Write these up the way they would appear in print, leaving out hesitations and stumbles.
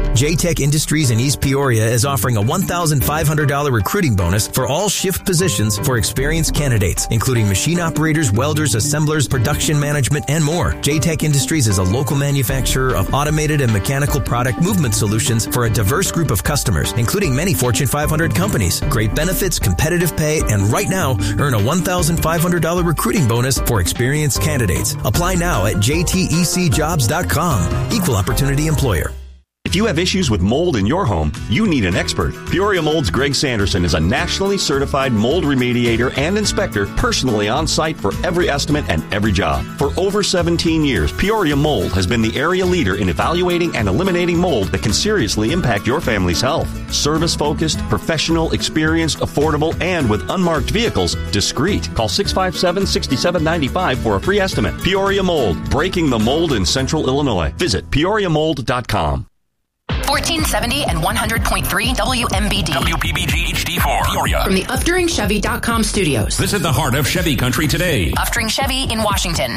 JTech Industries in East Peoria is offering a $1,500 recruiting bonus for all shift positions for experienced candidates, including machine operators, welders, assemblers, production management, and more. JTech Industries is a local manufacturer of automated and mechanical product movement solutions for a diverse group of customers, including many Fortune 500 companies. Great benefits, competitive pay, and right now, earn a $1,500 recruiting bonus for experienced candidates. Apply now at jtecjobs.com. Equal opportunity employer. If you have issues with mold in your home, you need an expert. Peoria Mold's Greg Sanderson is a nationally certified mold remediator and inspector, personally on site for every estimate and every job. For over 17 years, Peoria Mold has been the area leader in evaluating and eliminating mold that can seriously impact your family's health. Service-focused, professional, experienced, affordable, and with unmarked vehicles, discreet. Call 657-6795 for a free estimate. Peoria Mold, breaking the mold in Central Illinois. Visit peoriamold.com. 1470 and 100.3 WMBD. WPBG HD4. Peoria. From the UpDuringChevy.com studios. This is the heart of Chevy country today. Upduring Chevy in Washington.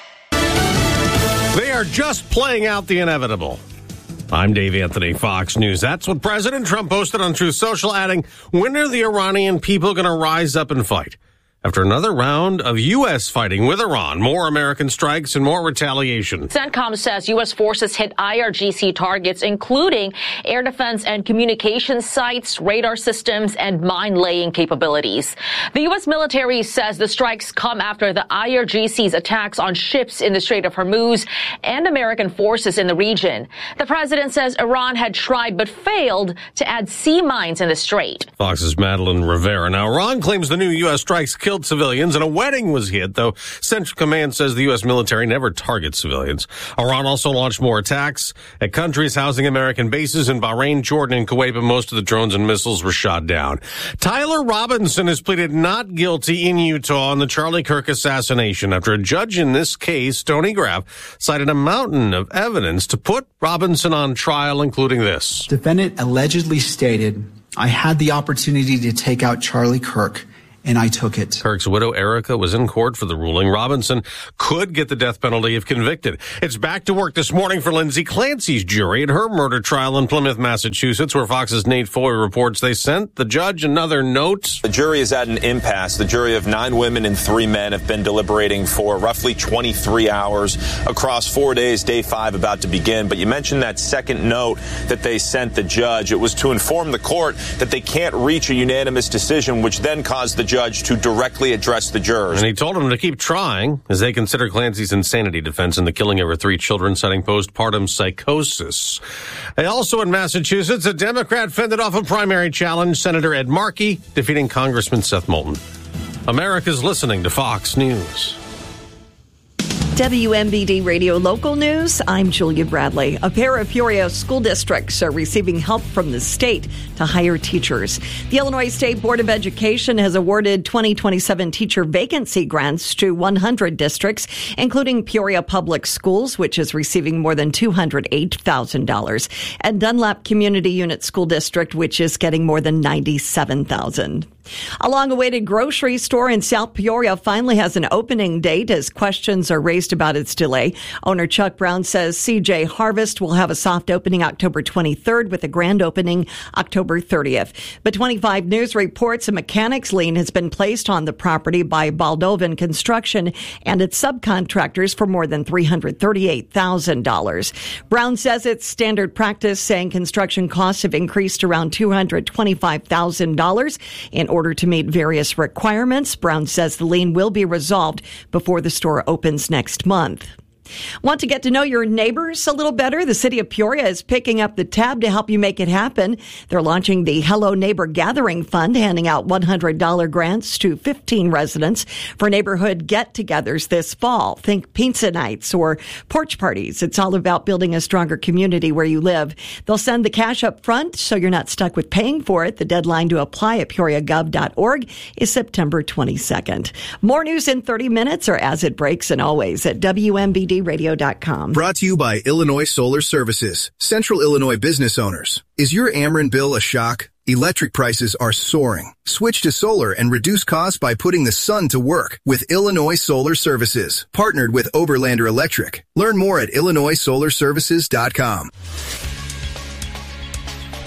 They are just playing out the inevitable. I'm Dave Anthony, Fox News. That's what President Trump posted on Truth Social, adding, when are the Iranian people going to rise up and fight? After another round of U.S. fighting with Iran, more American strikes and more retaliation. CENTCOM says U.S. forces hit IRGC targets, including air defense and communication sites, radar systems, and mine-laying capabilities. The U.S. military says the strikes come after the IRGC's attacks on ships in the Strait of Hormuz and American forces in the region. The president says Iran had tried but failed to add sea mines in the strait. Fox's Madeline Rivera. Now, Iran claims the new U.S. strikes killed civilians and a wedding was hit, though Central Command says the U.S. military never targets civilians. Iran also launched more attacks at countries housing American bases in Bahrain, Jordan, and Kuwait, but most of the drones and missiles were shot down. Tyler Robinson has pleaded not guilty in Utah on the Charlie Kirk assassination after a judge in this case, Tony Graff, cited a mountain of evidence to put Robinson on trial, including this. Defendant allegedly stated, "I had the opportunity to take out Charlie Kirk, and I took it." Kirk's widow, Erica, was in court for the ruling. Robinson could get the death penalty if convicted. It's back to work this morning for Lindsay Clancy's jury at her murder trial in Plymouth, Massachusetts, where Fox's Nate Foy reports they sent the judge another note. The jury is at an impasse. The jury of 9 women and 3 men have been deliberating for roughly 23 hours across 4 days, day 5 about to begin. But you mentioned that second note that they sent the judge. It was to inform the court that they can't reach a unanimous decision, which then caused the judge to directly address the jurors. And he told them to keep trying as they consider Clancy's insanity defense in the killing of her 3 children, citing postpartum psychosis. Also in Massachusetts, a Democrat fended off a primary challenge, Senator Ed Markey, defeating Congressman Seth Moulton. America's listening to Fox News. WMBD Radio Local News, I'm Julia Bradley. A pair of Peoria school districts are receiving help from the state to hire teachers. The Illinois State Board of Education has awarded 2027 teacher vacancy grants to 100 districts, including Peoria Public Schools, which is receiving more than $208,000, and Dunlap Community Unit School District, which is getting more than $97,000. A long-awaited grocery store in South Peoria finally has an opening date as questions are raised about its delay. Owner Chuck Brown says CJ Harvest will have a soft opening October 23rd with a grand opening October 30th. But 25 News reports a mechanics lien has been placed on the property by Baldovan Construction and its subcontractors for more than $338,000. Brown says it's standard practice, saying construction costs have increased around $225,000 in order to meet various requirements. Brown says the lien will be resolved before the store opens next month. Want to get to know your neighbors a little better? The city of Peoria is picking up the tab to help you make it happen. They're launching the Hello Neighbor Gathering Fund, handing out $100 grants to 15 residents for neighborhood get-togethers this fall. Think pizza nights or porch parties. It's all about building a stronger community where you live. They'll send the cash up front so you're not stuck with paying for it. The deadline to apply at peoriagov.org is September 22nd. More news in 30 minutes or as it breaks, and always at WMBD. Radio.com. Brought to you by Illinois Solar Services, Central Illinois business owners. Is your Ameren bill a shock? Electric prices are soaring. Switch to solar and reduce costs by putting the sun to work with Illinois Solar Services, partnered with Oberlander Electric. Learn more at IllinoisSolarServices.com.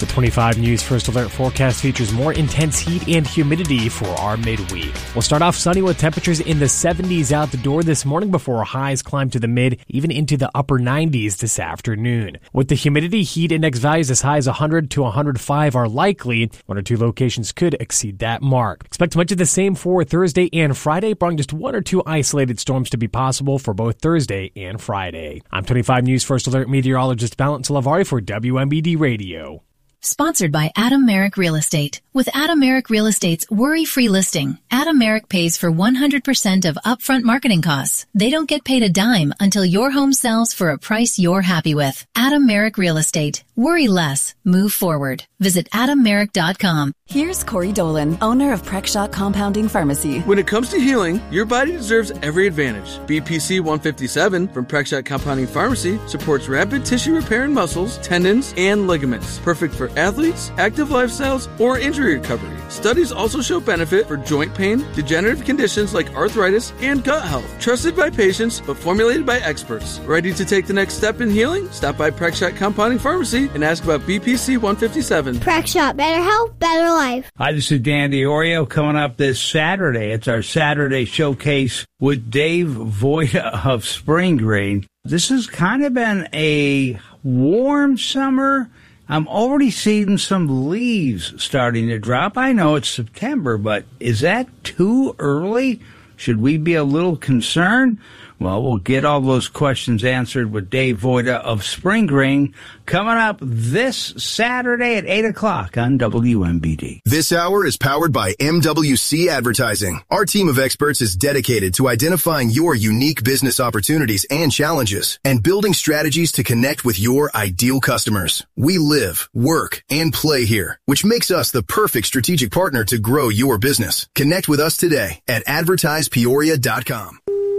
The 25 News First Alert forecast features more intense heat and humidity for our midweek. We'll start off sunny with temperatures in the 70s out the door this morning before highs climb to the mid, even into the upper 90s this afternoon. With the humidity, heat index values as high as 100 to 105 are likely. One or two locations could exceed that mark. Expect much of the same for Thursday and Friday, barring just one or two isolated storms to be possible for both Thursday and Friday. I'm 25 News First Alert meteorologist Valentin Lavari for WMBD Radio. Sponsored by Adam Merrick Real Estate. With Adam Merrick Real Estate's worry-free listing, Adam Merrick pays for 100% of upfront marketing costs. They don't get paid a dime until your home sells for a price you're happy with. Adam Merrick Real Estate. Worry less. Move forward. Visit AdamMerrick.com. Here's Corey Dolan, owner of Prexshot Compounding Pharmacy. When it comes to healing, your body deserves every advantage. BPC 157 from Prexshot Compounding Pharmacy supports rapid tissue repair in muscles, tendons, and ligaments. Perfect for athletes, active lifestyles, or injury recovery. Studies also show benefit for joint pain, degenerative conditions like arthritis, and gut health. Trusted by patients, but formulated by experts. Ready to take the next step in healing? Stop by Prexshot Compounding Pharmacy and ask about BPC 157. Prexshot, better health, better life. Hi, this is Dan DiOrio. Coming up this Saturday, it's our Saturday showcase with Dave Voida of Spring Green. This has kind of been a warm summer. I'm already seeing some leaves starting to drop. I know it's September, but is that too early? Should we be a little concerned? Well, we'll get all those questions answered with Dave Voida of Spring Green coming up this Saturday at 8 o'clock on WMBD. This hour is powered by MWC Advertising. Our team of experts is dedicated to identifying your unique business opportunities and challenges and building strategies to connect with your ideal customers. We live, work, and play here, which makes us the perfect strategic partner to grow your business. Connect with us today at advertisepeoria.com.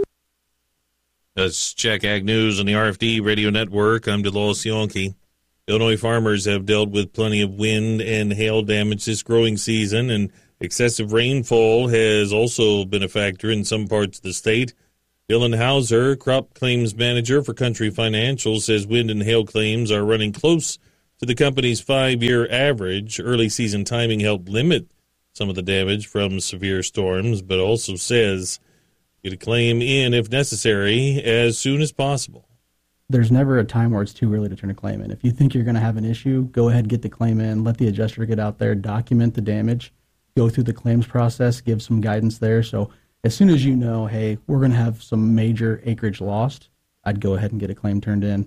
Let's check Ag News on the RFD Radio Network. I'm DeLois Yonke. Illinois farmers have dealt with plenty of wind and hail damage this growing season, and excessive rainfall has also been a factor in some parts of the state. Dylan Hauser, crop claims manager for Country Financial, says wind and hail claims are running close to the company's 5-year average. Early season timing helped limit some of the damage from severe storms, but also says get a claim in, if necessary, as soon as possible. There's never a time where it's too early to turn a claim in. If you think you're going to have an issue, go ahead and get the claim in. Let the adjuster get out there, document the damage, go through the claims process, give some guidance there. So as soon as you know, hey, we're going to have some major acreage lost, I'd go ahead and get a claim turned in.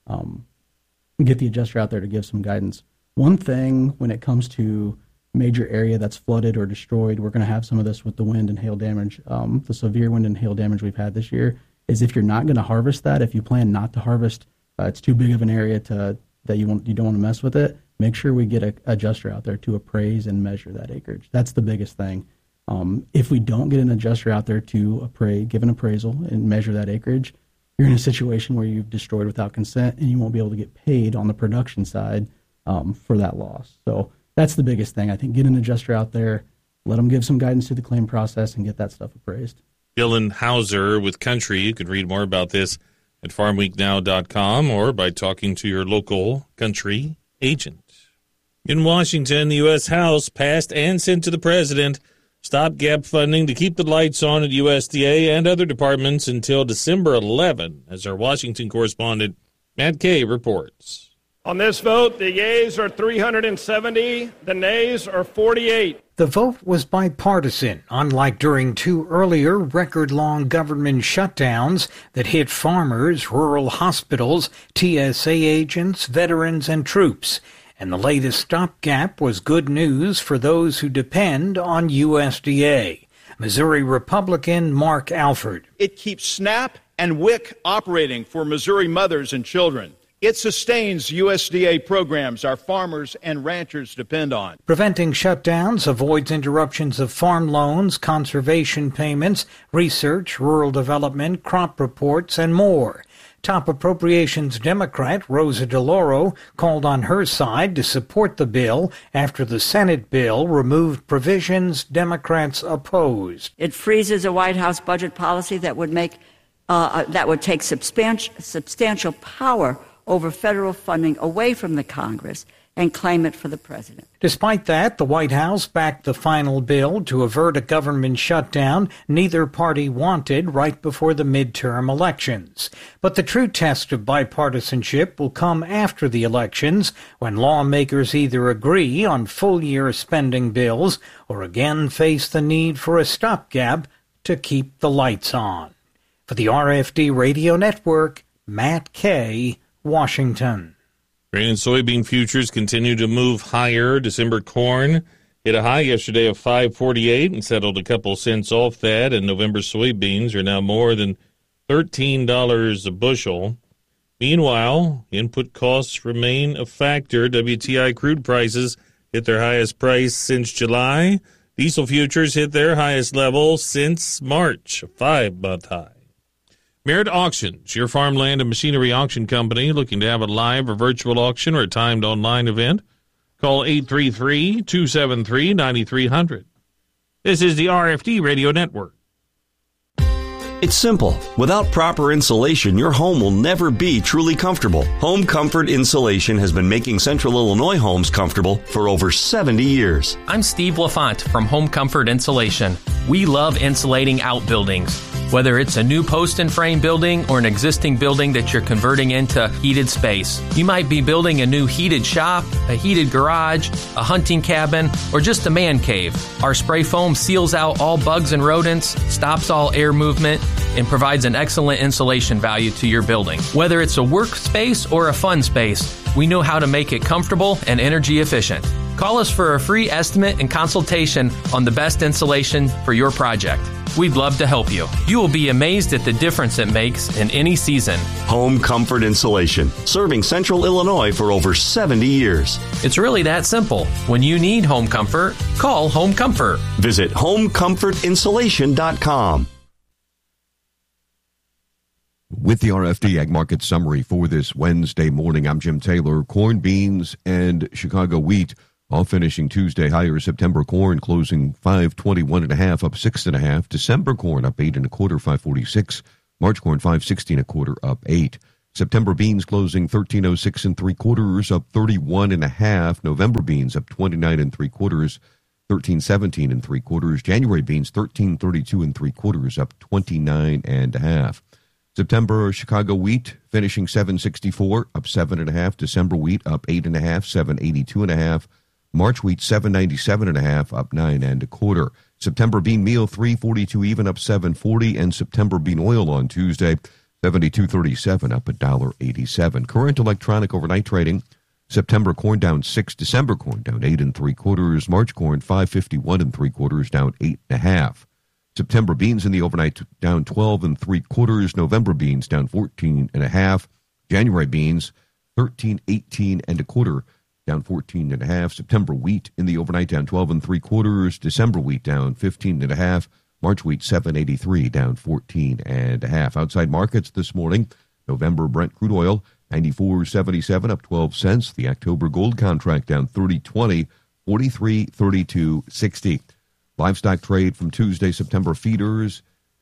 Get the adjuster out there to give some guidance. One thing when it comes to major area that's flooded or destroyed, we're going to have some of this with the wind and hail damage. The severe wind and hail damage we've had this year is if you're not going to harvest that, if you plan not to harvest, it's too big of an area that you don't want to mess with it. Make sure we get an adjuster out there to appraise and measure that acreage. That's the biggest thing. If we don't get an adjuster out there to give an appraisal and measure that acreage, you're in a situation where you've destroyed without consent and you won't be able to get paid on the production side for that loss. So that's the biggest thing. I think get an adjuster out there, let them give some guidance to the claim process, and get that stuff appraised. Dylan Hauser with Country. You can read more about this at farmweeknow.com or by talking to your local Country agent. In Washington, the U.S. House passed and sent to the president stopgap funding to keep the lights on at USDA and other departments until December 11, as our Washington correspondent Matt Kay reports. On this vote, the yeas are 370, the nays are 48. The vote was bipartisan, unlike during two earlier record-long government shutdowns that hit farmers, rural hospitals, TSA agents, veterans, and troops. And the latest stopgap was good news for those who depend on USDA. Missouri Republican Mark Alford. It keeps SNAP and WIC operating for Missouri mothers and children. It sustains USDA programs our farmers and ranchers depend on. Preventing shutdowns avoids interruptions of farm loans, conservation payments, research, rural development, crop reports, and more. Top Appropriations Democrat Rosa DeLauro called on her side to support the bill after the Senate bill removed provisions Democrats opposed. It freezes a White House budget policy that would take substantial power over federal funding away from the Congress and claim it for the president. Despite that, the White House backed the final bill to avert a government shutdown neither party wanted right before the midterm elections. But the true test of bipartisanship will come after the elections, when lawmakers either agree on full-year spending bills or again face the need for a stopgap to keep the lights on. For the RFD Radio Network, Matt Kay, Washington. Grain and soybean futures continue to move higher. December corn hit a high yesterday of $5.48 and settled a couple cents off that, and November soybeans are now more than $13 a bushel. Meanwhile, input costs remain a factor. WTI crude prices hit their highest price since July. Diesel futures hit their highest level since March, a 5-month high. Merritt Auctions, your farmland and machinery auction company, looking to have a live or virtual auction or a timed online event. Call 833-273-9300. This is the RFD Radio Network. It's simple. Without proper insulation, your home will never be truly comfortable. Home Comfort Insulation has been making Central Illinois homes comfortable for over 70 years. I'm Steve LaFont from Home Comfort Insulation. We love insulating outbuildings. Whether it's a new post and frame building or an existing building that you're converting into heated space. You might be building a new heated shop, a heated garage, a hunting cabin, or just a man cave. Our spray foam seals out all bugs and rodents, stops all air movement, and provides an excellent insulation value to your building. Whether it's a workspace or a fun space, we know how to make it comfortable and energy efficient. Call us for a free estimate and consultation on the best insulation for your project. We'd love to help you. You will be amazed at the difference it makes in any season. Home Comfort Insulation, serving Central Illinois for over 70 years. It's really that simple. When you need home comfort, call Home Comfort. Visit homecomfortinsulation.com. With the RFD Ag Market Summary for this Wednesday morning, I'm Jim Taylor. Corn, beans, and Chicago wheat all finishing Tuesday higher. September corn closing 521.5, up 6.5. December corn up 8 1/4, 546. March corn 516 1/4, up 8. September beans closing 1306 3/4, up 31.5. November beans up 29 3/4, 1317 3/4. January beans 1332 3/4, up 29.5. September Chicago wheat finishing 764, up 7.5. December wheat up 8.5, 782.5. March wheat 797.5, up 9 1/4. September bean meal 342 even, up 740, and September bean oil on Tuesday 72.37, up $1.87. Current electronic overnight trading: September corn down 6, December corn down 8 3/4, March corn 551 3/4, down 8.5. September beans in the overnight down 12 3/4, November beans down 14.5, January beans 1318 1/4, down 14.5. September wheat in the overnight down 12 3/4, December wheat down 15.5, March wheat 783, down 14.5. Outside markets this morning: November Brent crude oil 94.77, up 12 cents. The October gold contract down 30.20, 43.32.60. Livestock trade from Tuesday: September feeders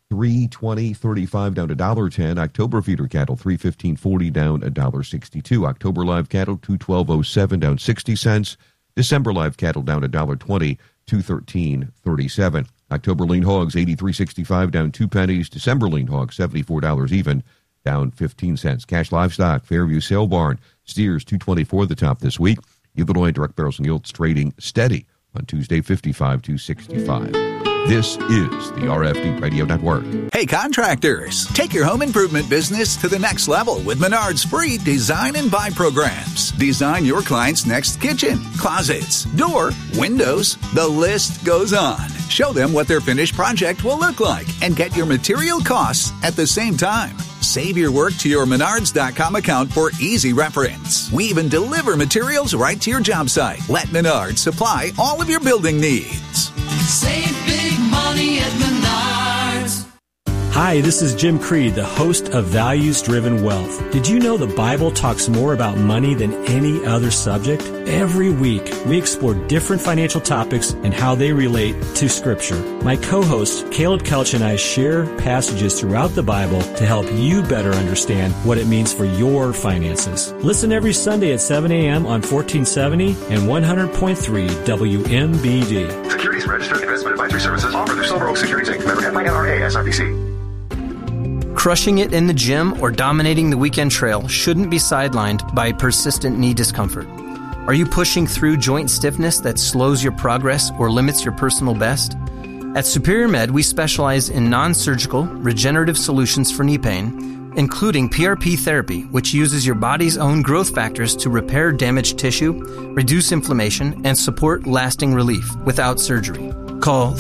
$320.35, down $1.10. October feeder cattle $315.40, down $1.62. October live cattle $212.07, down 60 cents. December live cattle down $1.20, $213.37. October lean hogs $83.65, down 2 pennies. December lean hogs $74 even, down 15 cents. Cash livestock Fairview sale barn steers $224 the top this week. Illinois direct barrels and yields trading steady on Tuesday 55 to 65. This is the RFD Radio Network. Hey contractors, take your home improvement business to the next level with Menard's free design and buy programs. Design your client's next kitchen, closets, door, windows, the list goes on. Show them what their finished project will look like and get your material costs at the same time. Save your work to your Menards.com account for easy reference. We even deliver materials right to your job site. Let Menards supply all of your building needs. Save big money at Menards. Hi, this is Jim Creed, the host of Values Driven Wealth. Did you know the Bible talks more about money than any other subject? Every week, we explore different financial topics and how they relate to Scripture. My co-host, Caleb Kelch, and I share passages throughout the Bible to help you better understand what it means for your finances. Listen every Sunday at 7 a.m. on 1470 and 100.3 WMBD. Securities Registered Investment Advisory Services offer through Silver Oak Securities Inc. Member FINRA SIPC. Crushing it in the gym or dominating the weekend trail shouldn't be sidelined by persistent knee discomfort. Are you pushing through joint stiffness that slows your progress or limits your personal best? At Superior Med, we specialize in non-surgical, regenerative solutions for knee pain, including PRP therapy, which uses your body's own growth factors to repair damaged tissue, reduce inflammation, and support lasting relief without surgery. Call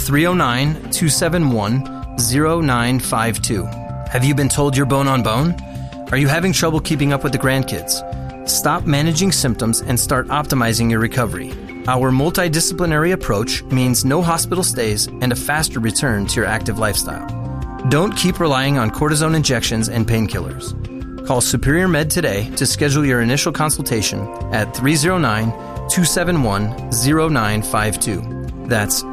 309-271-0952. Have you been told you're bone on bone? Are you having trouble keeping up with the grandkids? Stop managing symptoms and start optimizing your recovery. Our multidisciplinary approach means no hospital stays and a faster return to your active lifestyle. Don't keep relying on cortisone injections and painkillers. Call Superior Med today to schedule your initial consultation at 309-271-0952. That's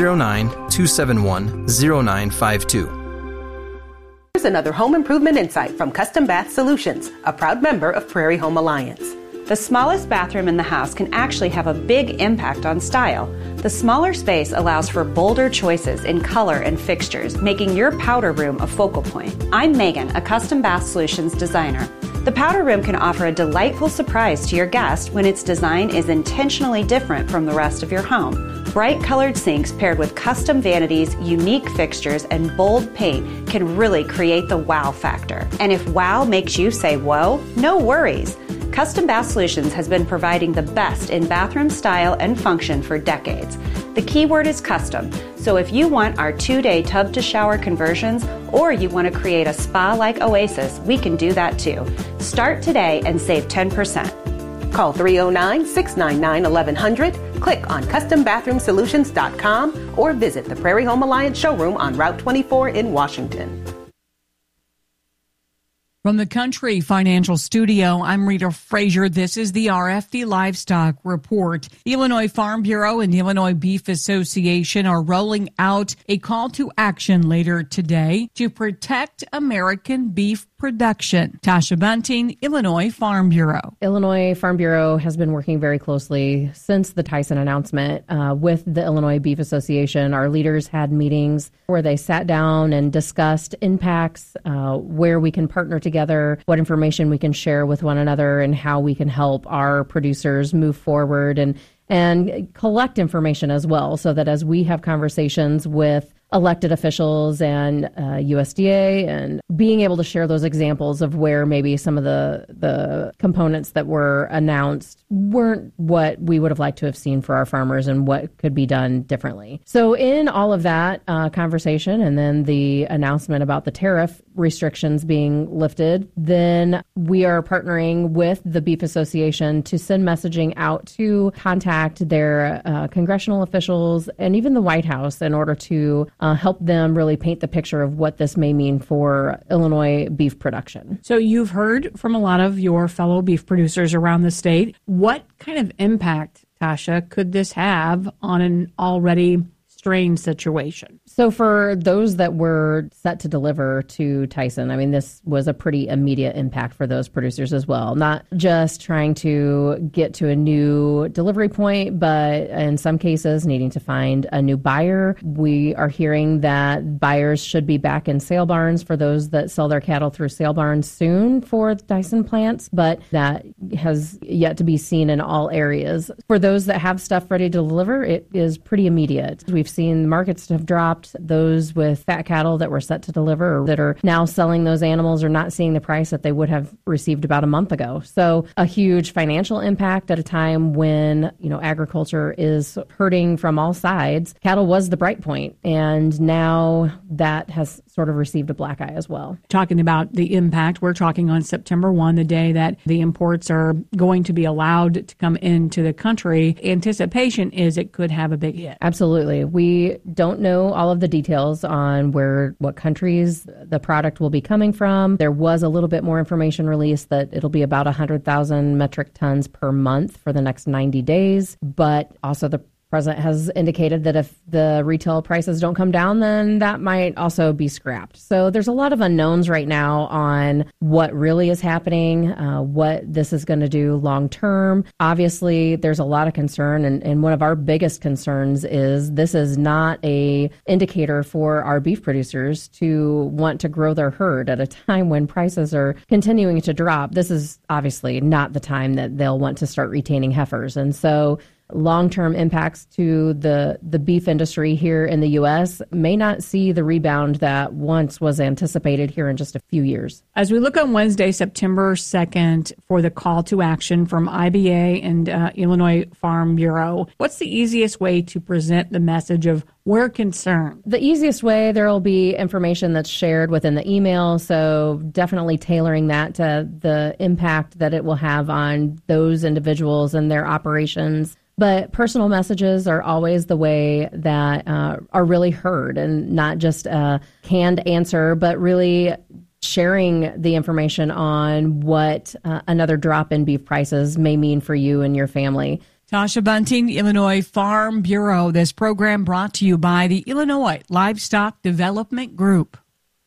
309-271-0952. Here's another home improvement insight from Custom Bath Solutions, a proud member of Prairie Home Alliance. The smallest bathroom in the house can actually have a big impact on style. The smaller space allows for bolder choices in color and fixtures, making your powder room a focal point. I'm Megan, a Custom Bath Solutions designer. The powder room can offer a delightful surprise to your guest when its design is intentionally different from the rest of your home. Bright colored sinks paired with custom vanities, unique fixtures, and bold paint can really create the wow factor. And if wow makes you say whoa, no worries. Custom Bath Solutions has been providing the best in bathroom style and function for decades. The key word is custom, so if you want our 2-day tub-to-shower conversions or you want to create a spa-like oasis, we can do that too. Start today and save 10%. Call 309-699-1100, click on CustomBathroomSolutions.com, or visit the Prairie Home Alliance showroom on Route 24 in Washington. From the Country Financial Studio, I'm Rita Frazier. This is the RFD Livestock Report. The Illinois Farm Bureau and the Illinois Beef Association are rolling out a call to action later today to protect American beef production. Tasha Bunting, Illinois Farm Bureau. Illinois Farm Bureau has been working very closely since the Tyson announcement with the Illinois Beef Association. Our leaders had meetings where they sat down and discussed impacts, where we can partner together, what information we can share with one another, and how we can help our producers move forward and collect information as well, so that as we have conversations with elected officials and USDA, and being able to share those examples of where maybe some of the components that were announced weren't what we would have liked to have seen for our farmers and what could be done differently. So in all of that conversation, and then the announcement about the tariff restrictions being lifted, then we are partnering with the Beef Association to send messaging out to contact their congressional officials and even the White House in order to help them really paint the picture of what this may mean for Illinois beef production. So you've heard from a lot of your fellow beef producers around the state. What kind of impact, Tasha, could this have on an already strained situation? So for those that were set to deliver to Tyson, I mean, this was a pretty immediate impact for those producers as well. Not just trying to get to a new delivery point, but in some cases needing to find a new buyer. We are hearing that buyers should be back in sale barns for those that sell their cattle through sale barns soon for the Tyson plants, but that has yet to be seen in all areas. For those that have stuff ready to deliver, it is pretty immediate. We've seen markets have dropped. Those with fat cattle that were set to deliver or that are now selling those animals are not seeing the price that they would have received about a month ago. So a huge financial impact at a time when, agriculture is hurting from all sides. Cattle was the bright point, and now that has sort of received a black eye as well. Talking about the impact, we're talking on September 1, the day that the imports are going to be allowed to come into the country. Anticipation is it could have a big hit. Absolutely. We don't know all of the details on what countries the product will be coming from. There was a little bit more information released that it'll be about 100,000 metric tons per month for the next 90 days, but also the President has indicated that if the retail prices don't come down, then that might also be scrapped. So there's a lot of unknowns right now on what really is happening, what this is going to do long term. Obviously, there's a lot of concern, and one of our biggest concerns is this is not a indicator for our beef producers to want to grow their herd at a time when prices are continuing to drop. This is obviously not the time that they'll want to start retaining heifers. And so long-term impacts to the beef industry here in the U.S. may not see the rebound that once was anticipated here in just a few years. As we look on Wednesday, September 2nd, for the call to action from IBA and Illinois Farm Bureau, what's the easiest way to present the message of we're concerned? The easiest way, there will be information that's shared within the email, so definitely tailoring that to the impact that it will have on those individuals and their operations. But personal messages are always the way that are really heard, and not just a canned answer, but really sharing the information on what another drop in beef prices may mean for you and your family. Tasha Bunting, Illinois Farm Bureau. This program brought to you by the Illinois Livestock Development Group.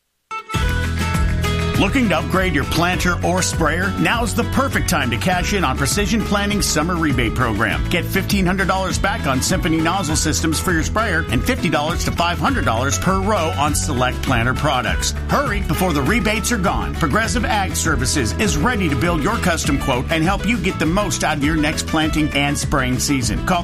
Looking to upgrade your planter or sprayer? Now's the perfect time to cash in on Precision Planning's summer rebate program. Get $1,500 back on Symphony nozzle systems for your sprayer and $50 to $500 per row on select planter products. Hurry before the rebates are gone. Progressive Ag Services is ready to build your custom quote and help you get the most out of your next planting and spraying season. Call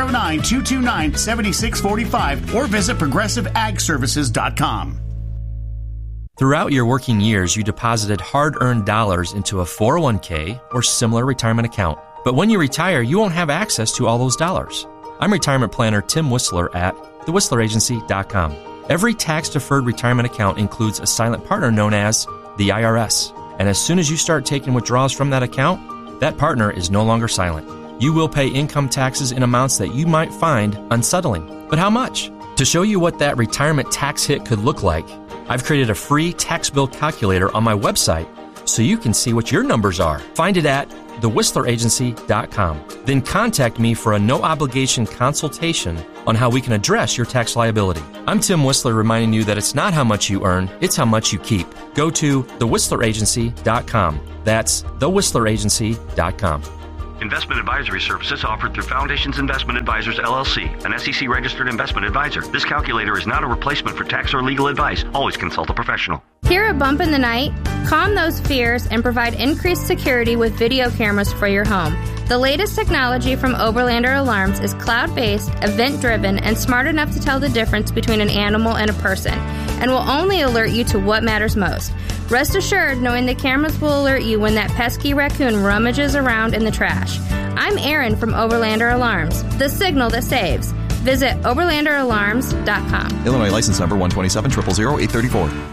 309-229-7645 or visit ProgressiveAgServices.com. Throughout your working years, you deposited hard-earned dollars into a 401k or similar retirement account. But when you retire, you won't have access to all those dollars. I'm retirement planner Tim Whistler at thewhistleragency.com. Every tax-deferred retirement account includes a silent partner known as the IRS. And as soon as you start taking withdrawals from that account, that partner is no longer silent. You will pay income taxes in amounts that you might find unsettling. But how much? To show you what that retirement tax hit could look like, I've created a free tax bill calculator on my website so you can see what your numbers are. Find it at thewhistleragency.com. Then contact me for a no-obligation consultation on how we can address your tax liability. I'm Tim Whistler, reminding you that it's not how much you earn, it's how much you keep. Go to thewhistleragency.com. That's thewhistleragency.com. Investment advisory services offered through Foundations Investment Advisors, LLC, an SEC-registered investment advisor. This calculator is not a replacement for tax or legal advice. Always consult a professional. Hear a bump in the night? Calm those fears and provide increased security with video cameras for your home. The latest technology from Oberlander Alarms is cloud-based, event-driven, and smart enough to tell the difference between an animal and a person, and will only alert you to what matters most. Rest assured knowing the cameras will alert you when that pesky raccoon rummages around in the trash. I'm Erin from Oberlander Alarms, the signal that saves. Visit OberlanderAlarms.com. Illinois license number 127-000-834.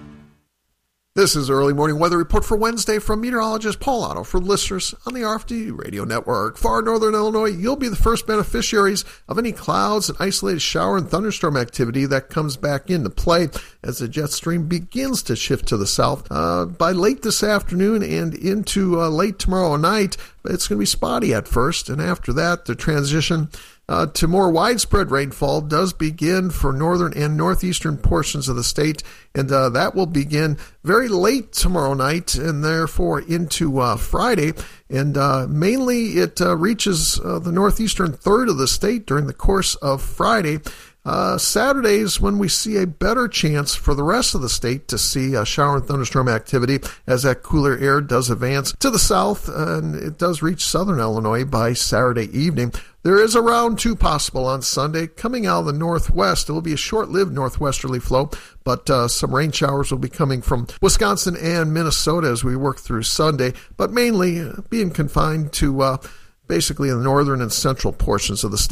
This is the Early Morning Weather Report for Wednesday from meteorologist Paul Otto for listeners on the RFD Radio Network. Far northern Illinois, you'll be the first beneficiaries of any clouds and isolated shower and thunderstorm activity that comes back into play as the jet stream begins to shift to the south. By late this afternoon and into late tomorrow night, it's going to be spotty at first, and after that, the transition to more widespread rainfall does begin for northern and northeastern portions of the state, and that will begin very late tomorrow night and therefore into Friday. And mainly it reaches the northeastern third of the state during the course of Friday. Saturdays when we see a better chance for the rest of the state to see shower and thunderstorm activity as that cooler air does advance to the south, and it does reach southern Illinois by Saturday evening. There is a round 2 possible on Sunday coming out of the northwest. It will be a short-lived northwesterly flow, but some rain showers will be coming from Wisconsin and Minnesota as we work through Sunday, but mainly being confined to basically the northern and central portions of the state.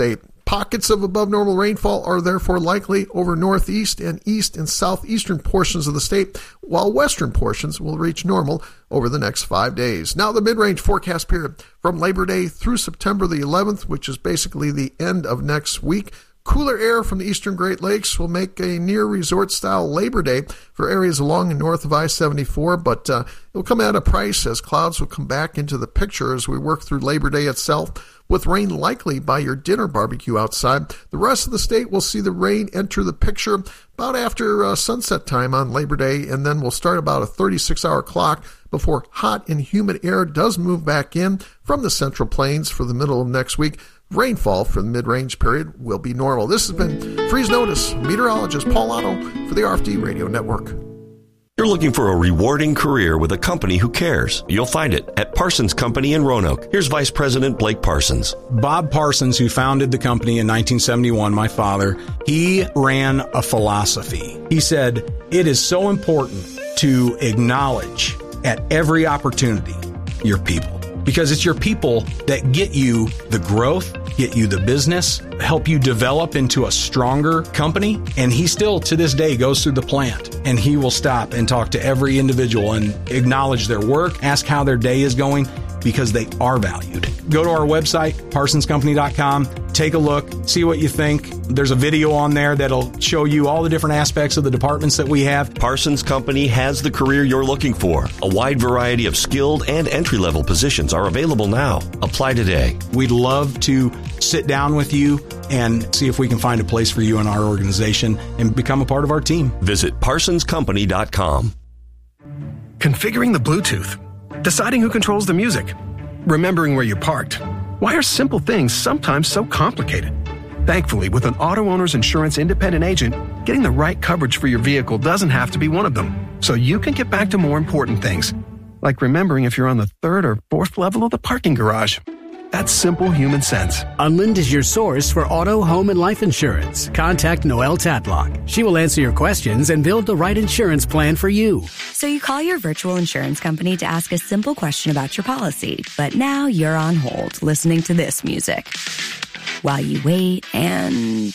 Pockets of above normal rainfall are therefore likely over northeast and east and southeastern portions of the state, while western portions will reach normal over the next 5 days. Now the mid-range forecast period from Labor Day through September the 11th, which is basically the end of next week. Cooler air from the eastern Great Lakes will make a near-resort-style Labor Day for areas along and north of I-74, but it will come at a price as clouds will come back into the picture as we work through Labor Day itself, with rain likely by your dinner barbecue outside. The rest of the state will see the rain enter the picture about after sunset time on Labor Day, and then we'll start about a 36-hour clock before hot and humid air does move back in from the Central Plains for the middle of next week. Rainfall for the mid-range period will be normal. This has been Freeze Notice. Meteorologist Paul Otto for the RFD Radio Network. You're looking for a rewarding career with a company who cares. You'll find it at Parsons Company in Roanoke. Here's Vice President Blake Parsons. Bob Parsons, who founded the company in 1971, my father, he ran a philosophy. He said, it is so important to acknowledge at every opportunity your people. Because it's your people that get you the growth, get you the business, help you develop into a stronger company. And he still, to this day, goes through the plant and he will stop and talk to every individual and acknowledge their work, ask how their day is going, because they are valued. Go to our website, parsonscompany.com, take a look, see what you think. There's a video on there that'll show you all the different aspects of the departments that we have. Parsons Company has the career you're looking for. A wide variety of skilled and entry-level positions are available now. Apply today. We'd love to sit down with you and see if we can find a place for you in our organization and become a part of our team. Visit parsonscompany.com. Configuring the Bluetooth. Deciding who controls the music. Remembering where you parked. Why are simple things sometimes so complicated? Thankfully, with an auto owner's insurance independent agent, getting the right coverage for your vehicle doesn't have to be one of them. So you can get back to more important things, like remembering if you're on the 3rd or 4th level of the parking garage. That's simple human sense. Unlind is your source for auto, home, and life insurance. Contact Noelle Tatlock. She will answer your questions and build the right insurance plan for you. So you call your virtual insurance company to ask a simple question about your policy, but now you're on hold listening to this music. While you wait and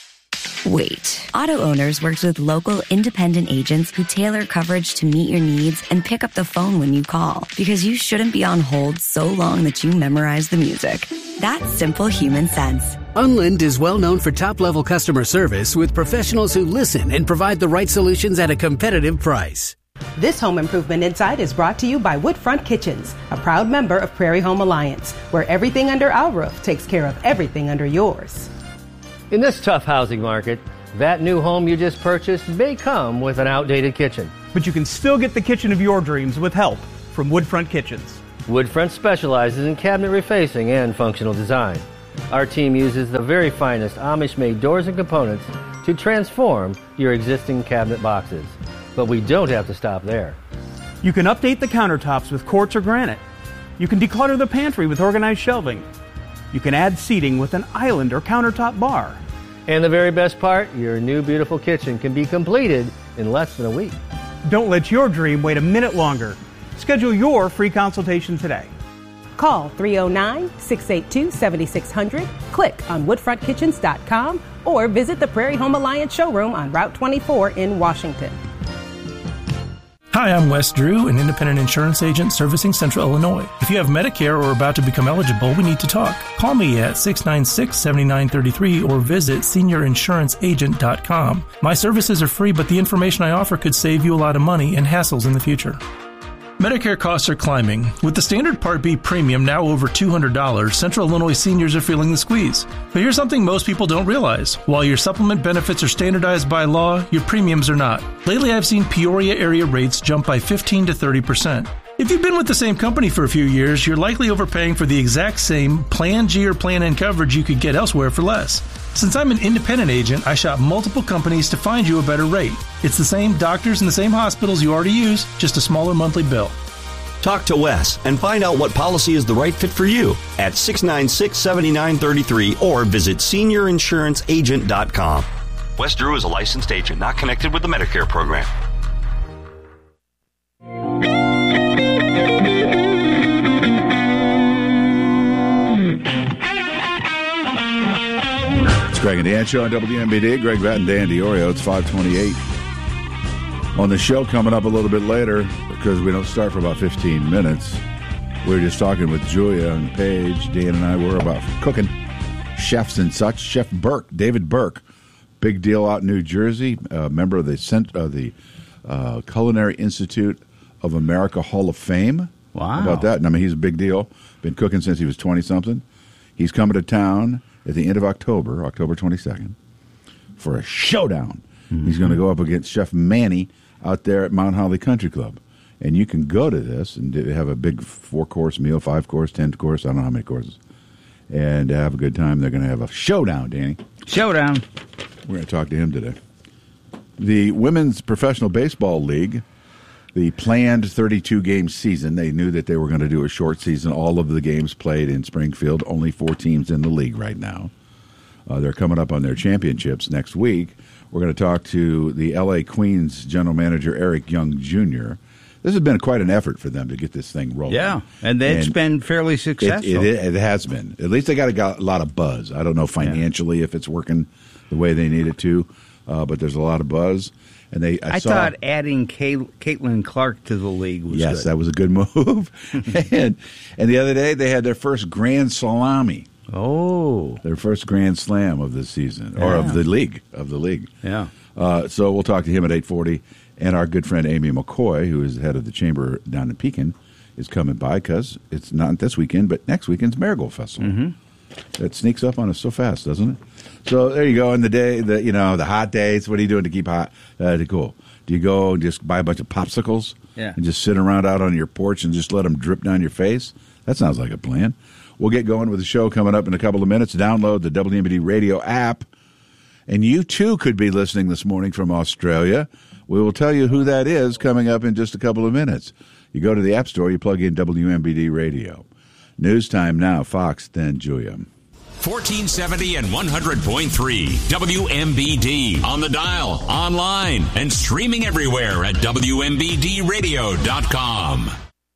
wait. Auto Owners works with local independent agents who tailor coverage to meet your needs and pick up the phone when you call, because you shouldn't be on hold so long that you memorize the music. That's simple human sense. Unlind is well known for top-level customer service with professionals who listen and provide the right solutions at a competitive price. This Home Improvement Insight is brought to you by Woodfront Kitchens, a proud member of Prairie Home Alliance, where everything under our roof takes care of everything under yours. In this tough housing market, that new home you just purchased may come with an outdated kitchen. But you can still get the kitchen of your dreams with help from Woodfront Kitchens. Woodfront specializes in cabinet refacing and functional design. Our team uses the very finest Amish-made doors and components to transform your existing cabinet boxes. But we don't have to stop there. You can update the countertops with quartz or granite. You can declutter the pantry with organized shelving. You can add seating with an island or countertop bar. And the very best part, your new beautiful kitchen can be completed in less than a week. Don't let your dream wait a minute longer. Schedule your free consultation today. Call 309-682-7600, click on woodfrontkitchens.com, or visit the Prairie Home Alliance showroom on Route 24 in Washington. Hi, I'm Wes Drew, an independent insurance agent servicing Central Illinois. If you have Medicare or are about to become eligible, we need to talk. Call me at 696-7933 or visit seniorinsuranceagent.com. My services are free, but the information I offer could save you a lot of money and hassles in the future. Medicare costs are climbing. With the standard Part B premium now over $200, Central Illinois seniors are feeling the squeeze. But here's something most people don't realize. While your supplement benefits are standardized by law, your premiums are not. Lately, I've seen Peoria area rates jump by 15 to 30%. If you've been with the same company for a few years, you're likely overpaying for the exact same Plan G or Plan N coverage you could get elsewhere for less. Since I'm an independent agent, I shop multiple companies to find you a better rate. It's the same doctors and the same hospitals you already use, just a smaller monthly bill. Talk to Wes and find out what policy is the right fit for you at 696-7933 or visit seniorinsuranceagent.com. Wes Drew is a licensed agent not connected with the Medicare program. Greg and Dan Show on WMBD. Greg Vatt and Dan Diorio. It's 5:28. On the show coming up a little bit later, because we don't start for about 15 minutes, we were just talking with Julia and Paige. Dan and I were about cooking, chefs and such. Chef Burke, David Burke, big deal out in New Jersey, member of the Culinary Institute of America Hall of Fame. Wow. How about that? I mean, he's a big deal. Been cooking since he was 20-something. He's coming to town at the end of October 22nd, for a showdown. Mm-hmm. He's going to go up against Chef Manny out there at Mount Holly Country Club. And you can go to this and have a big 4-course meal, 5-course, 10-course, I don't know how many courses, and have a good time. They're going to have a showdown, Danny. Showdown. We're going to talk to him today. The Women's Professional Baseball League, the planned 32-game season, they knew that they were going to do a short season. All of the games played in Springfield, only 4 teams in the league right now. They're coming up on their championships next week. We're going to talk to the L.A. Queens general manager, Eric Young Jr. This has been quite an effort for them to get this thing rolling. Yeah, and it's been fairly successful. It has been. At least they got a lot of buzz. I don't know financially if it's working the way they need it to, but there's a lot of buzz. And I thought adding Caitlin Clark to the league was good. Yes, that was a good move. and the other day they had their first Grand Salami. Oh. Their first Grand Slam of the season, or of the league. Yeah. So we'll talk to him at 8:40. And our good friend Amy McCoy, who is head of the chamber down in Pekin, is coming by because it's not this weekend, but next weekend's Marigold Festival. Mm-hmm. It sneaks up on us so fast, doesn't it? So there you go. In the hot days, what are you doing to keep hot? Cool. Do you go and just buy a bunch of popsicles and just sit around out on your porch and just let them drip down your face? That sounds like a plan. We'll get going with the show coming up in a couple of minutes. Download the WMBD radio app. And you, too, could be listening this morning from Australia. We will tell you who that is coming up in just a couple of minutes. You go to the App Store, you plug in WMBD Radio. News time now, Fox, then Julia. 1470 and 100.3 WMBD. On the dial, online, and streaming everywhere at WMBDradio.com.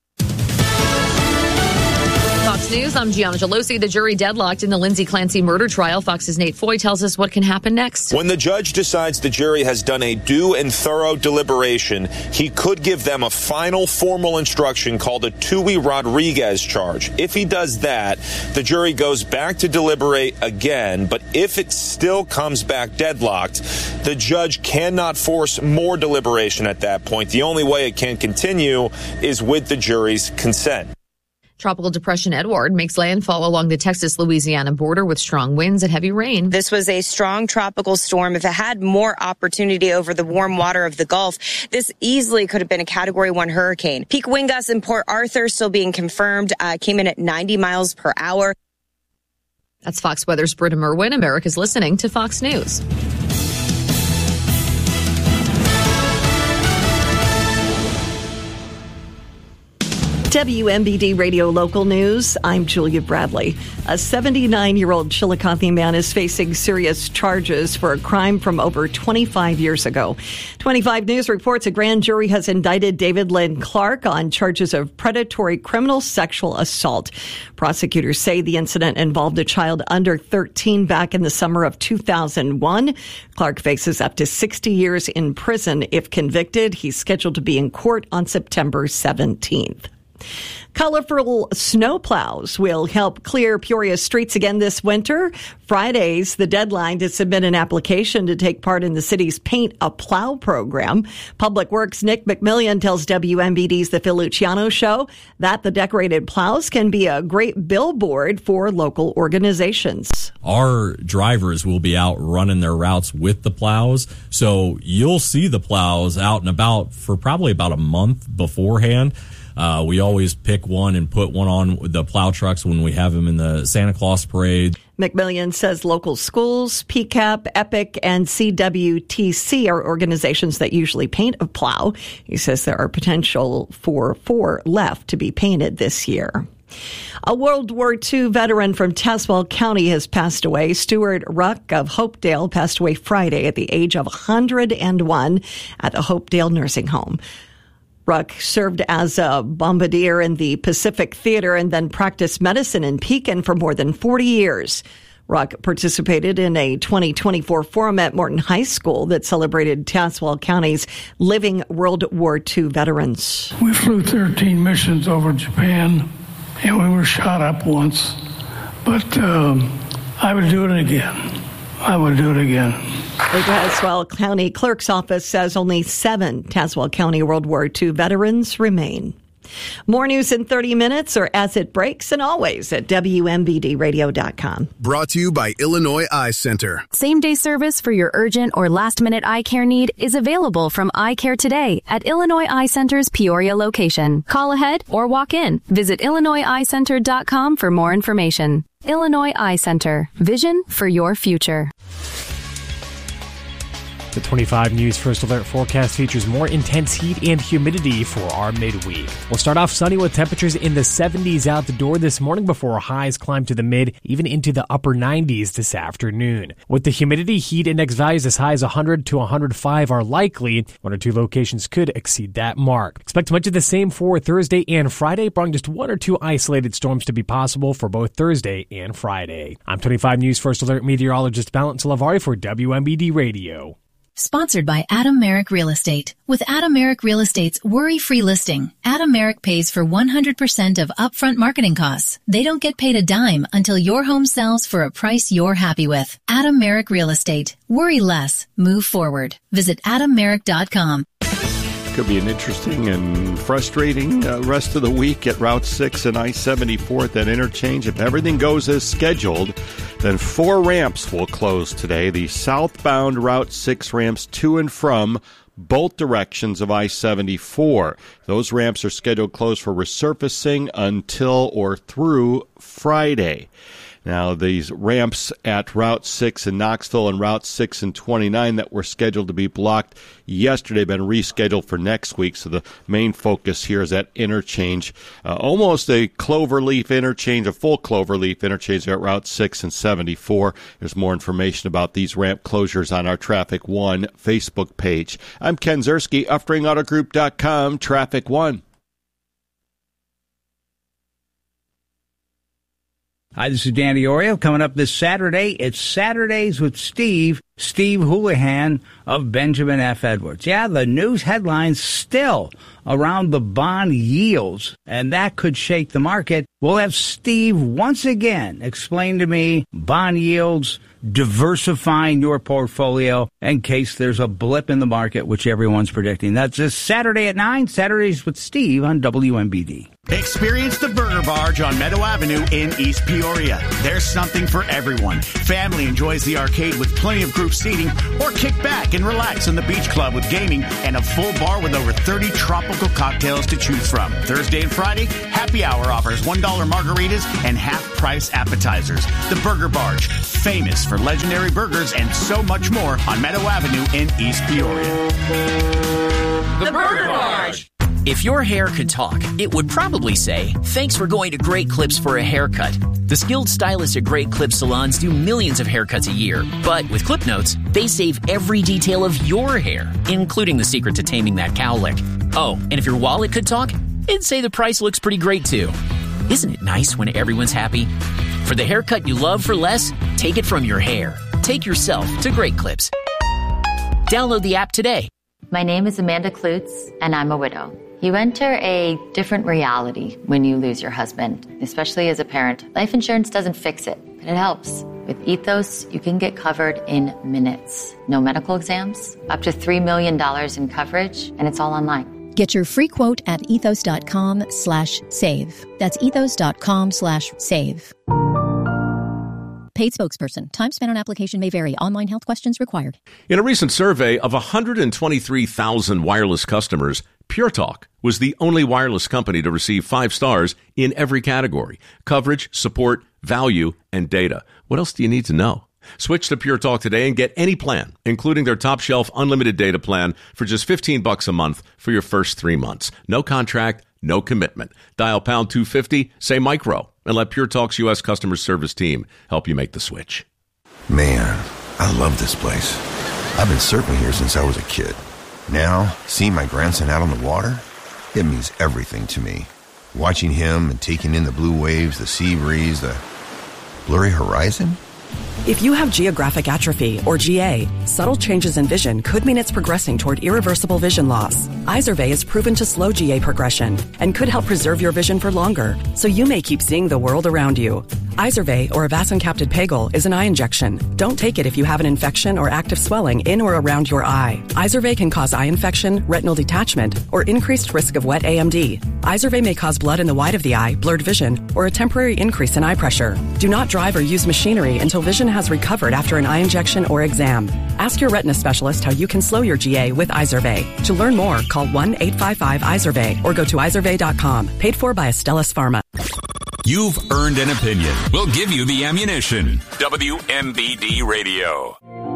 Fox News, I'm Gianna Gelosi. The jury deadlocked in the Lindsay Clancy murder trial. Fox's Nate Foy tells us what can happen next. When the judge decides the jury has done a due and thorough deliberation, he could give them a final formal instruction called a Tui Rodriguez charge. If he does that, the jury goes back to deliberate again. But if it still comes back deadlocked, the judge cannot force more deliberation at that point. The only way it can continue is with the jury's consent. Tropical Depression Edward makes landfall along the Texas-Louisiana border with strong winds and heavy rain. This was a strong tropical storm. If it had more opportunity over the warm water of the Gulf, this easily could have been a Category 1 hurricane. Peak wind gusts in Port Arthur still being confirmed, came in at 90 miles per hour. That's Fox Weather's Britta Merwin. America's listening to Fox News. WMBD Radio Local News, I'm Julia Bradley. A 79-year-old Chillicothe man is facing serious charges for a crime from over 25 years ago. 25 News reports a grand jury has indicted David Lynn Clark on charges of predatory criminal sexual assault. Prosecutors say the incident involved a child under 13 back in the summer of 2001. Clark faces up to 60 years in prison if convicted. He's scheduled to be in court on September 17th. Colorful snowplows will help clear Peoria's streets again this winter. Friday's the deadline to submit an application to take part in the city's Paint a Plow program. Public Works Nick McMillian tells WMBD's The Phil Luciano Show that the decorated plows can be a great billboard for local organizations. Our drivers will be out running their routes with the plows, so you'll see the plows out and about for probably about a month beforehand. We always pick one and put one on the plow trucks when we have them in the Santa Claus parade. McMillian says local schools, PCAP, EPIC, and CWTC are organizations that usually paint a plow. He says there are potential for 4 left to be painted this year. A World War II veteran from Tazewell County has passed away. Stuart Ruck of Hopedale passed away Friday at the age of 101 at the Hopedale Nursing Home. Ruck served as a bombardier in the Pacific Theater and then practiced medicine in Pekin for more than 40 years. Rock participated in a 2024 forum at Morton High School that celebrated Tazewell County's living World War II veterans. We flew 13 missions over Japan, and we were shot up once. But I would do it again. I would do it again. The Tazewell County Clerk's Office says only 7 Tazewell County World War II veterans remain. More news in 30 minutes or as it breaks, and always at WMBDradio.com. Brought to you by Illinois Eye Center. Same-day service for your urgent or last-minute eye care need is available from Eye Care Today at Illinois Eye Center's Peoria location. Call ahead or walk in. Visit IllinoisEyeCenter.com for more information. Illinois Eye Center. Vision for your future. The 25 News First Alert forecast features more intense heat and humidity for our midweek. We'll start off sunny with temperatures in the 70s out the door this morning before highs climb to the mid, even into the upper 90s this afternoon. With the humidity, heat index values as high as 100 to 105 are likely. 1 or 2 locations could exceed that mark. Expect much of the same for Thursday and Friday, barring just 1 or 2 isolated storms to be possible for both Thursday and Friday. I'm 25 News First Alert meteorologist Valentin Lavari for WMBD Radio. Sponsored by Adam Merrick Real Estate. With Adam Merrick Real Estate's worry-free listing, Adam Merrick pays for 100% of upfront marketing costs. They don't get paid a dime until your home sells for a price you're happy with. Adam Merrick Real Estate. Worry less. Move forward. Visit AdamMerrick.com. Could be an interesting and frustrating rest of the week at Route 6 and I-74 at that interchange. If everything goes as scheduled, then 4 ramps will close today. The southbound Route 6 ramps to and from both directions of I-74. Those ramps are scheduled closed for resurfacing until or through Friday. Now, these ramps at Route 6 in Knoxville and Route 6 and 29 that were scheduled to be blocked yesterday have been rescheduled for next week. So the main focus here is that interchange, almost a cloverleaf interchange, a full cloverleaf interchange at Route 6 and 74. There's more information about these ramp closures on our Traffic One Facebook page. I'm Ken Zerski, UpringAutoGroup.com, Traffic One. Hi, this is Danny Oreo. Coming up this Saturday, it's Saturdays with Steve Houlihan of Benjamin F. Edwards. Yeah, the news headlines still around the bond yields, and that could shake the market. We'll have Steve once again explain to me bond yields, diversifying your portfolio in case there's a blip in the market, which everyone's predicting. That's this Saturday at 9, Saturdays with Steve on WMBD. Experience the Burger Barge on Meadow Avenue in East Peoria. There's something for everyone. Family enjoys the arcade with plenty of group seating, or kick back and relax in the beach club with gaming and a full bar with over 30 tropical cocktails to choose from. Thursday and Friday, happy hour offers $1 margaritas and half-price appetizers. The Burger Barge, famous for legendary burgers and so much more on Meadow Avenue in East Peoria. The Burger Barge. If your hair could talk, it would probably say, "Thanks for going to Great Clips for a haircut." The skilled stylists at Great Clips salons do millions of haircuts a year. But with Clip Notes, they save every detail of your hair, including the secret to taming that cowlick. Oh, and if your wallet could talk, it'd say the price looks pretty great too. Isn't it nice when everyone's happy? For the haircut you love for less, take it from your hair. Take yourself to Great Clips. Download the app today. My name is Amanda Klutz, and I'm a widow. You enter a different reality when you lose your husband, especially as a parent. Life insurance doesn't fix it, but it helps. With Ethos, you can get covered in minutes. No medical exams, up to $3 million in coverage, and it's all online. Get your free quote at ethos.com/save. That's ethos.com/save. Paid spokesperson. Time spent on application may vary. Online health questions required. In a recent survey of 123,000 wireless customers, Pure Talk was the only wireless company to receive 5 stars in every category: coverage, support, value, and data. What else do you need to know? Switch to Pure Talk today and get any plan, including their top shelf unlimited data plan for just $15 a month for your first 3 months. No contract, no commitment. Dial pound 250, say micro, and let Pure Talk's U.S. customer service team help you make the switch. Man, I love this place. I've been surfing here since I was a kid. Now, seeing my grandson out on the water, it means everything to me. Watching him and taking in the blue waves, the sea breeze, the blurry horizon, If you have geographic atrophy, or GA, subtle changes in vision could mean it's progressing toward irreversible vision loss. Izervay is proven to slow GA progression and could help preserve your vision for longer, so you may keep seeing the world around you. Izervay, or avacincaptad pegol, is an eye injection. Don't take it if you have an infection or active swelling in or around your eye. Izervay can cause eye infection, retinal detachment, or increased risk of wet AMD. Izervay may cause blood in the white of the eye, blurred vision, or a temporary increase in eye pressure. Do not drive or use machinery until vision has recovered after an eye injection or exam. Ask your retina specialist how you can slow your GA with Izervay. To learn more, call 1-855-IZERVAY or go to izervay.com. Paid for by Astellas Pharma. You've earned an opinion. We'll give you the ammunition. WMBD Radio.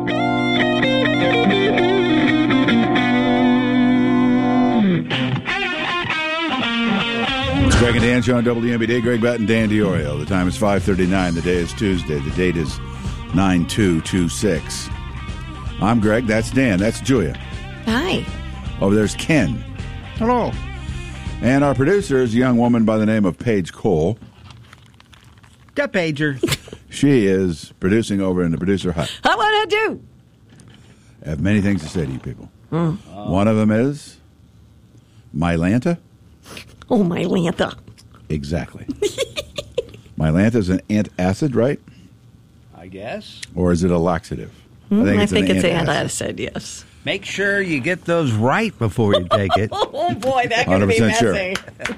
It's Greg and Dan show on WMBD. Greg Batten, Dan DiOrio. The time is 5:39. The day is Tuesday. The date is 9/2/26. I'm Greg. That's Dan. That's Julia. Hi. Over there's Ken. Hello. And our producer is a young woman by the name of Paige Cole. The pager. She is producing over in the producer hut. How what I do? I have many things to say to you people. One of them is Mylanta. Oh, Mylanta. Exactly. Mylanta is an antacid, right? I guess. Or is it a laxative? I think it's antacid, yes. Make sure you get those right before you take it. Oh, boy, that could be messy. Sure.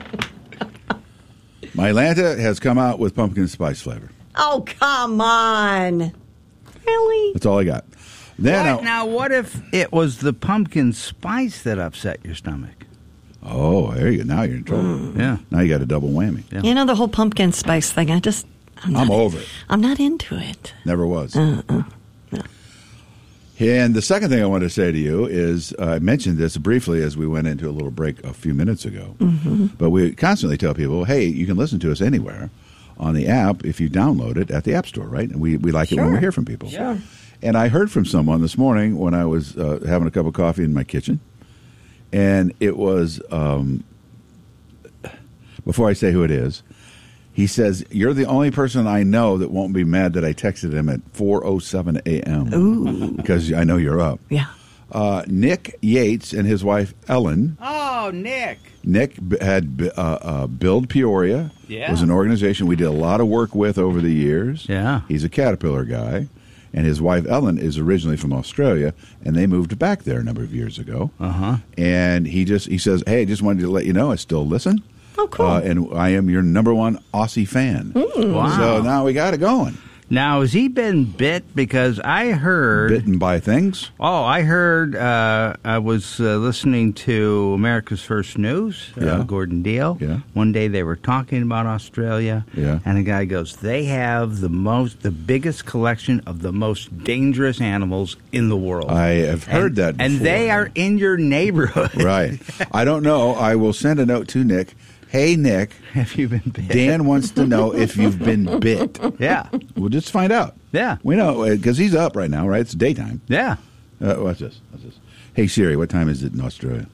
Mylanta has come out with pumpkin spice flavor. Oh, come on. Really? That's all I got. Now, what if it was the pumpkin spice that upset your stomach? Oh, there you go. Now you're in trouble. Yeah. Now you got a double whammy. Yeah. You know, the whole pumpkin spice thing, I'm over it. I'm not into it. Never was. No. And the second thing I want to say to you is, I mentioned this briefly as we went into a little break a few minutes ago, but we constantly tell people, hey, you can listen to us anywhere on the app if you download it at the App Store, right? And we like it when we hear from people. Sure. And I heard from someone this morning when I was having a cup of coffee in my kitchen, and it was, before I say who it is, he says, you're the only person I know that won't be mad that I texted him at 4:07 a.m. Ooh. Because I know you're up. Yeah. Nick Yates and his wife, Ellen. Oh, Nick. Nick had Build Peoria. Yeah. It was an organization we did a lot of work with over the years. Yeah. He's a Caterpillar guy. And his wife, Ellen, is originally from Australia, and they moved back there a number of years ago. Uh-huh. And he says, hey, I just wanted to let you know I still listen. Oh, cool. And I am your number one Aussie fan. Wow. So now we got it going. Now, has he been bit? Because I heard... Bitten by things? Oh, I heard... I was listening to America's First News, Gordon Deal. Yeah. One day they were talking about Australia. Yeah. And a guy goes, they have the biggest collection of the most dangerous animals in the world. I have heard that before. And they are in your neighborhood. Right. I don't know. I will send a note to Nick. Hey, Nick. Have you been bit? Dan wants to know if you've been bit. Yeah. We'll just find out. Yeah. We know, because he's up right now, right? It's daytime. Yeah. Watch this. Hey, Siri, what time is it in Australia?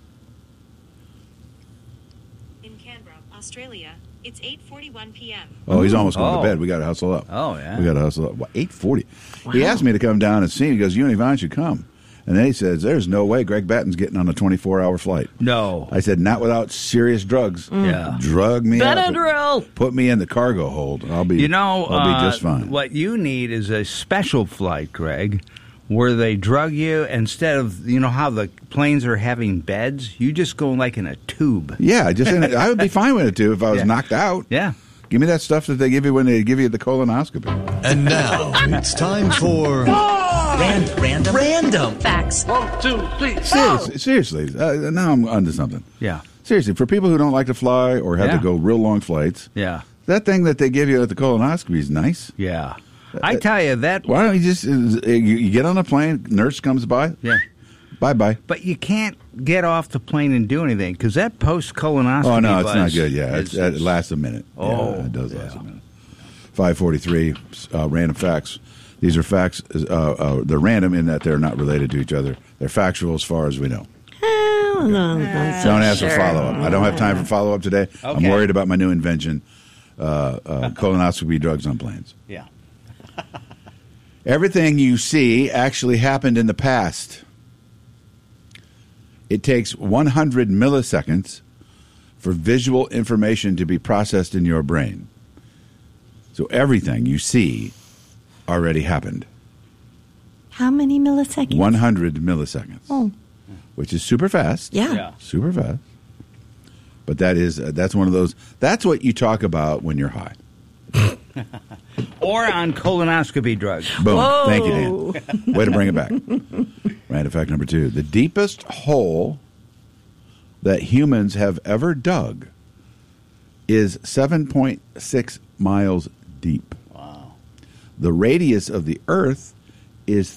In Canberra, Australia, it's 8:41 p.m. Oh, he's almost going to bed. We got to hustle up. Oh, yeah. We got to hustle up. What, 8:40? Wow. He asked me to come down and see him. He goes, you and Yvonne should come. And then he says, there's no way Greg Batten's getting on a 24-hour flight. No. I said, not without serious drugs. Yeah. Drug me out. Benadryl. Put me in the cargo hold. I'll be just fine. What you need is a special flight, Greg, where they drug you instead of, you know how the planes are having beds? You just go like in a tube. Yeah, I would be fine with it, too, if I was knocked out. Yeah. Give me that stuff that they give you when they give you the colonoscopy. And now it's time for Random facts. 1, 2, 3. Seriously, now I'm onto something. Yeah. Seriously, for people who don't like to fly or have to go real long flights, that thing that they give you at the colonoscopy is nice. Yeah. I tell you that. Why don't you just you get on a plane, nurse comes by, bye. But you can't get off the plane and do anything because that post colonoscopy. Oh no, it's not good. Yeah, it lasts a minute. Oh, yeah, it does last a minute. 5:43. Random facts. These are facts. They're random in that they're not related to each other. They're factual as far as we know. Don't ask for follow-up. I don't have time for follow-up today. Okay. I'm worried about my new invention, colonoscopy drugs on planes. Yeah. Everything you see actually happened in the past. It takes 100 milliseconds for visual information to be processed in your brain. So everything you see already happened. How many milliseconds? 100 milliseconds. Oh. Which is super fast. Yeah. Super fast. But that's one of those, that's what you talk about when you're high. Or on colonoscopy drugs. Boom. Whoa. Thank you, Dan. Way to bring it back. Random fact number 2. The deepest hole that humans have ever dug is 7.6 miles deep. Wow. The radius of the Earth is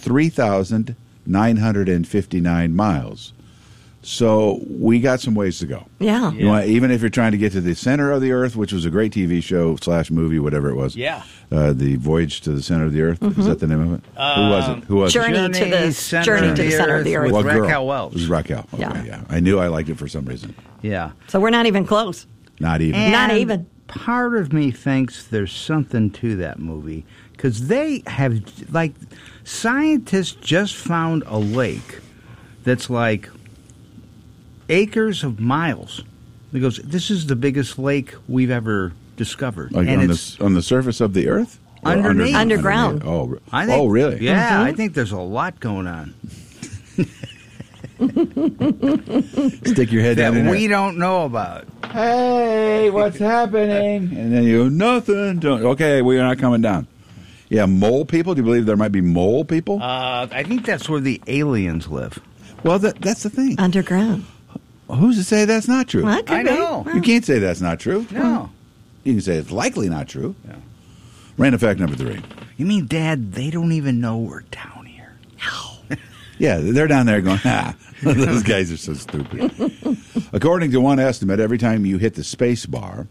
3,959 miles. So we got some ways to go. Yeah. You know, even if you're trying to get to the center of the Earth, which was a great TV show / movie, whatever it was. Yeah. The Voyage to the Center of the Earth. Is that the name of it? Who was it? Journey to the Center of the Earth. With What girl? Raquel Welch. It was Raquel. Okay, yeah. I knew I liked it for some reason. Yeah. So we're not even close. Not even. And Not even. Part of me thinks there's something to that movie because they have, like, scientists just found a lake that's like acres of miles. He goes, this is the biggest lake we've ever discovered. Like and on the surface of the Earth? Or underneath. Underground. Oh, I think, really? Yeah, I think there's a lot going on. Stick your head down in that there. we don't know about. Hey, what's happening? And then you go, nothing. Okay, we're not coming down. Yeah, mole people? Do you believe there might be mole people? I think that's where the aliens live. Well, that's the thing. Underground. Who's to say that's not true? Well, that could I be. know. You can't say that's not true. No. You can say it's likely not true. Yeah. Random fact number 3. You mean, Dad, they don't even know we're down here. Yeah, they're down there going, those guys are so stupid. According to one estimate, every time you hit the space bar,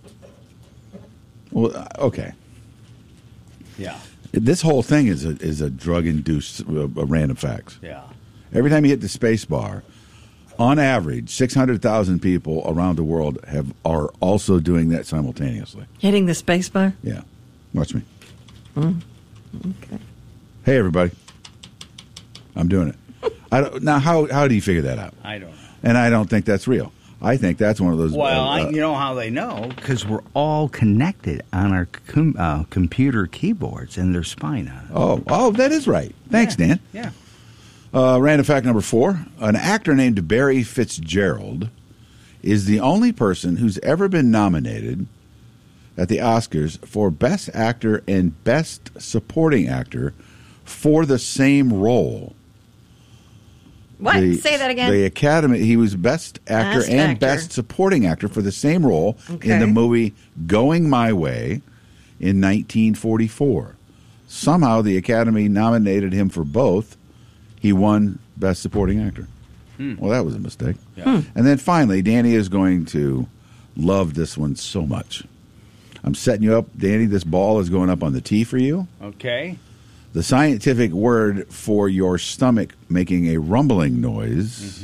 well, okay. Yeah. This whole thing is a drug-induced random facts. Yeah. Every time you hit the space bar, on average, 600,000 people around the world are also doing that simultaneously. Hitting the space bar? Yeah. Watch me. Okay. Hey, everybody. I'm doing it. Now, how do you figure that out? I don't know. And I don't think that's real. I think that's one of those... Well, you know how they know? Because we're all connected on our computer keyboards and their spine on it. Oh, that is right. Thanks, Dan. Yeah. Random fact number 4. An actor named Barry Fitzgerald is the only person who's ever been nominated at the Oscars for Best Actor and Best Supporting Actor for the same role. What? Say that again. The Academy, he was Best Actor Best and Actor. Best Supporting Actor for the same role in the movie Going My Way in 1944. Somehow the Academy nominated him for both. He won Best Supporting Actor. Well, that was a mistake. Yeah. And then finally, Danny is going to love this one so much. I'm setting you up, Danny. This ball is going up on the tee for you. Okay. The scientific word for your stomach making a rumbling noise,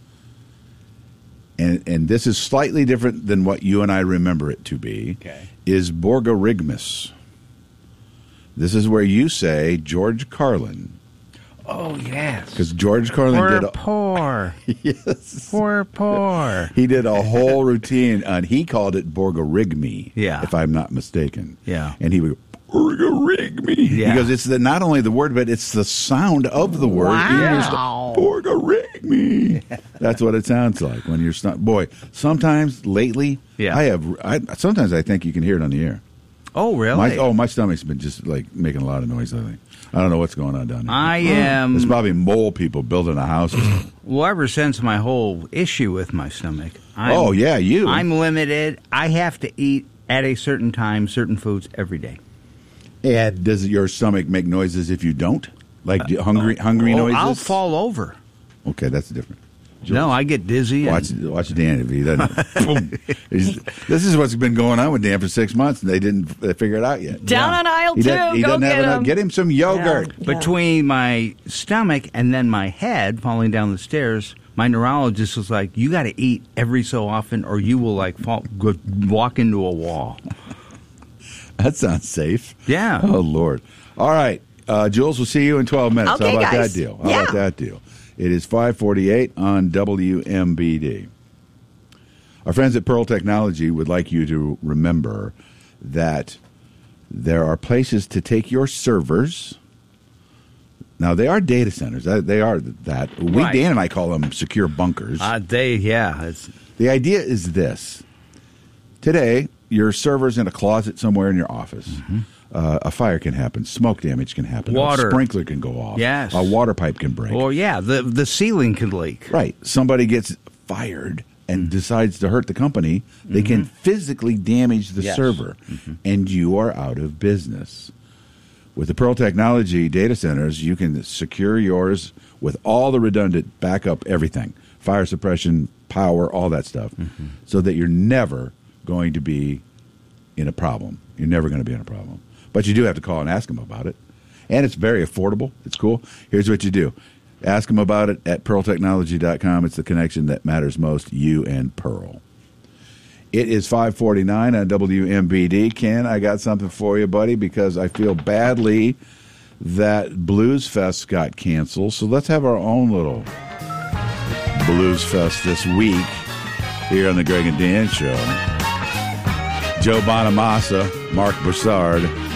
and this is slightly different than what you and I remember it to be, is borborygmus. This is where you say George Carlin. Oh, yes. Because George Carlin did poor. Yes. Poor. He did a whole routine, and he called it borborygmi, if I'm not mistaken. Yeah. And he would borborygmi. Yeah. Because it's not only the word, but it's the sound of the word. Wow. Borborygmi. That's what it sounds like when you're boy, sometimes lately, sometimes I think you can hear it on the air. Oh, really? My stomach's been just like making a lot of noise lately. I don't know what's going on down there. I am... There's probably mole people building a house. Well, ever since my whole issue with my stomach. you. I'm limited. I have to eat at a certain time, certain foods every day. And does your stomach make noises if you don't? Like hungry noises? I'll fall over. Okay, that's different. No, I get dizzy. Watch Dan if he doesn't. Boom. This is what's been going on with Dan for 6 months, and they didn't figure it out yet. Down on aisle 2. He Go doesn't have get enough. him. Get him some yogurt. Yeah. Between my stomach and then my head falling down the stairs, my neurologist was like, "You got to eat every so often, or you will walk into a wall." That sounds safe. Yeah. Oh Lord. All right. Jules, will see you in 12 minutes. Okay, How about guys. that deal? How about that deal? It is 5:48 on WMBD. Our friends at Pearl Technology would like you to remember that there are places to take your servers. Now, they are data centers. They are that. Right. Dan and I call them secure bunkers. The idea is this. Today, your server's in a closet somewhere in your office. Mm-hmm. A fire can happen. Smoke damage can happen. Water. A sprinkler can go off. Yes. A water pipe can break. Or, the ceiling can leak. Right. Somebody gets fired and decides to hurt the company. They can physically damage the server, and you are out of business. With the Pearl Technology data centers, you can secure yours with all the redundant backup, everything, fire suppression, power, all that stuff, so that you're never going to be in a problem. You're never going to be in a problem. But you do have to call and ask them about it. And it's very affordable. It's cool. Here's what you do. Ask them about it at pearltechnology.com. It's the connection that matters most, you and Pearl. It is 5:49 on WMBD. Ken, I got something for you, buddy, because I feel badly that Blues Fest got canceled. So let's have our own little Blues Fest this week here on the Greg and Dan Show. Joe Bonamassa, Mark Broussard,